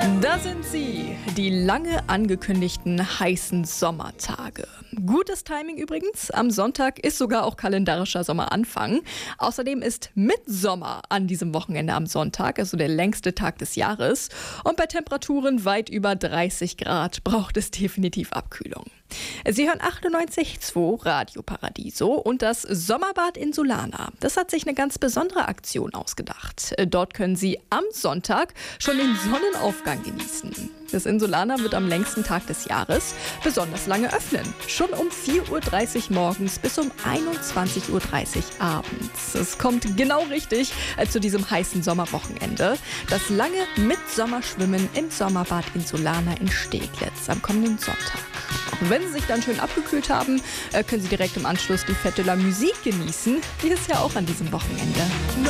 Da sind sie, die lange angekündigten heißen Sommertage. Gutes Timing übrigens, am Sonntag ist sogar auch kalendarischer Sommeranfang. Außerdem ist Mitsommer an diesem Wochenende am Sonntag, also der längste Tag des Jahres. Und bei Temperaturen weit über 30 Grad braucht es definitiv Abkühlung. Sie hören 98.2 Radio Paradiso und das Sommerbad Insulana. Das hat sich eine ganz besondere Aktion ausgedacht. Dort können Sie am Sonntag schon den Sonnenaufgang genießen. Das Insulana wird am längsten Tag des Jahres besonders lange öffnen. Schon um 4.30 Uhr morgens bis um 21.30 Uhr abends. Es kommt genau richtig zu diesem heißen Sommerwochenende. Das lange Mitsommerschwimmen im Sommerbad Insulana in Steglitz am kommenden Sonntag. Und wenn Sie sich dann schön abgekühlt haben, können Sie direkt im Anschluss die Fête de la Musique genießen. Die ist ja auch an diesem Wochenende.